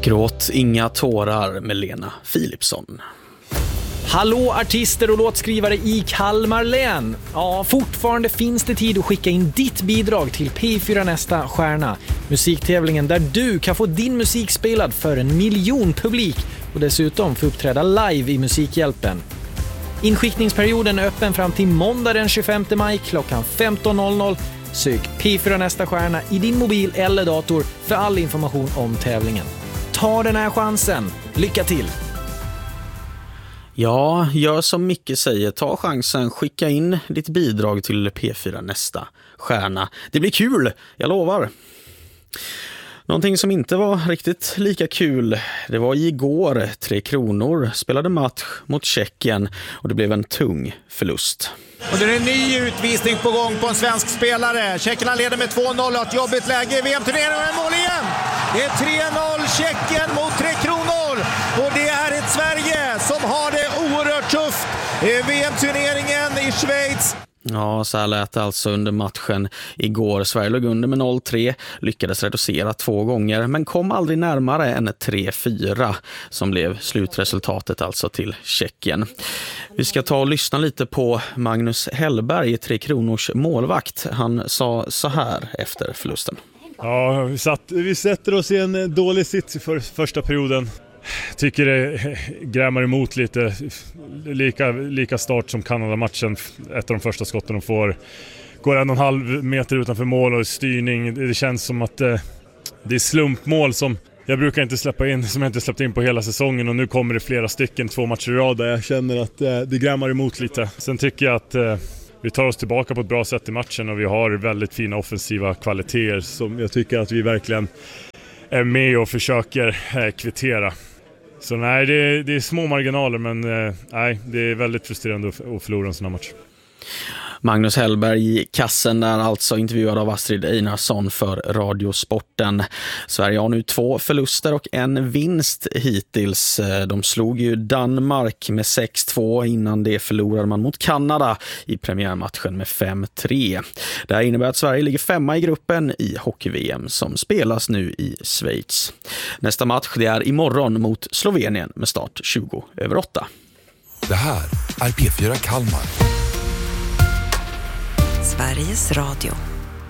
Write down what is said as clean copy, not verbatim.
Gråt inga tårar med Lena Philipsson. Hallå artister och låtskrivare i Kalmar län. Ja, fortfarande finns det tid att skicka in ditt bidrag till P4 Nästa Stjärna. Musiktävlingen där du kan få din musik spelad för 1 miljon publik och dessutom få uppträda live i Musikhjälpen. Inskickningsperioden är öppen fram till måndag den 25 maj klockan 15.00. Sök P4 Nästa Stjärna i din mobil eller dator för all information om tävlingen. Ta den här chansen. Lycka till! Ja, gör som Micke säger. Ta chansen, skicka in ditt bidrag till P4 Nästa Stjärna. Det blir kul, jag lovar. Någonting som inte var riktigt lika kul, det var igår. 3 Kronor spelade match mot Tjeckien och det blev en tung förlust. Och det är en ny utvisning på gång på en svensk spelare. Tjeckerna leder med 2-0 och ett jobbigt läge i VM-turneringen och en mål igen. Det är 3-0 Tjeckien mot 3 Kronor. Och det är ett Sverige som har det oerhört tufft i VM-turneringen i Schweiz. Ja, så här lät det alltså under matchen igår. Sverige låg under med 0-3, lyckades reducera 2 gånger men kom aldrig närmare än 3-4 som blev slutresultatet alltså till Tjeckien. Vi ska ta och lyssna lite på Magnus Hellberg, 3 Kronors målvakt. Han sa så här efter förlusten. Ja, vi sätter oss i en dålig sits för första perioden. Tycker det grämar emot lite, lika start som Kanada-matchen. Ett av de första skotten de får går 1,5 meter utanför mål och styrning. Det känns som att det är slumpmål som jag brukar inte släppa in, som jag inte släppt in på hela säsongen. Och nu kommer det flera stycken, 2 matcher i rad där jag känner att det grämar emot lite. Sen tycker jag att vi tar oss tillbaka på ett bra sätt i matchen och vi har väldigt fina offensiva kvaliteter som jag tycker att vi verkligen är med och försöker kvittera. Så nej, det är små marginaler men nej, det är väldigt frustrerande att förlora en sån här match. Magnus Hellberg i kassen är alltså intervjuad av Astrid Einarsson för Radiosporten. Sverige har nu 2 förluster och 1 vinst hittills. De slog ju Danmark med 6-2, innan det förlorade man mot Kanada i premiärmatchen med 5-3. Det här innebär att Sverige ligger 5:a i gruppen i hockey-VM som spelas nu i Schweiz. Nästa match det är imorgon mot Slovenien med start 20:08. Det här är P4 Kalmar. Sveriges Radio.